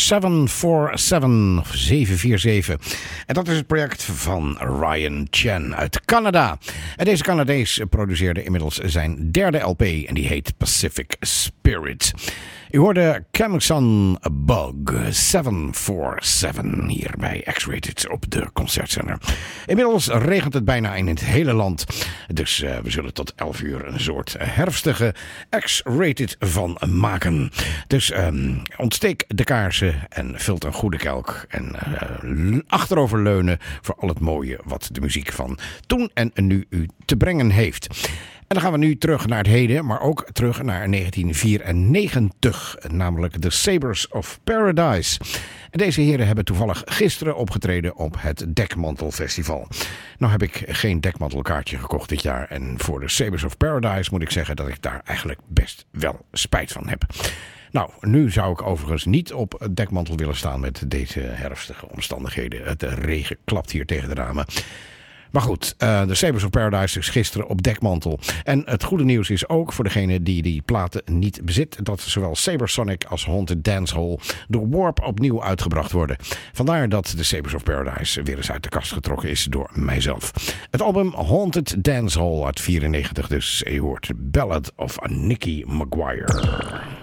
747 of 747. En dat is het project van Ryan Chen uit Canada. En deze Canadees produceerde inmiddels zijn derde LP en die heet Pacific Spirit. U hoorde Camixon Bug 747 hier bij X-Rated op de Concertzender. Inmiddels regent het bijna in het hele land. Dus we zullen tot 11 uur een soort herfstige X-Rated van maken. Dus ontsteek de kaarsen en vult een goede kelk. En achteroverleunen voor al het mooie wat de muziek van toen en nu u te brengen heeft. En dan gaan we nu terug naar het heden, maar ook terug naar 1994, namelijk The Sabres of Paradise. En deze heren hebben toevallig gisteren opgetreden op het Dekmantel Festival. Nou heb ik geen dekmantelkaartje gekocht dit jaar en voor The Sabres of Paradise moet ik zeggen dat ik daar eigenlijk best wel spijt van heb. Nou, nu zou ik overigens niet op het dekmantel willen staan met deze herfstige omstandigheden. Het regen klapt hier tegen de ramen. Maar goed, de Sabres of Paradise is gisteren op dekmantel. En het goede nieuws is ook voor degene die platen niet bezit, dat zowel Sabersonic als Haunted Dancehall door Warp opnieuw uitgebracht worden. Vandaar dat de Sabres of Paradise weer eens uit de kast getrokken is door mijzelf. Het album Haunted Dancehall uit 94, dus je hoort Ballad of Nicky Maguire.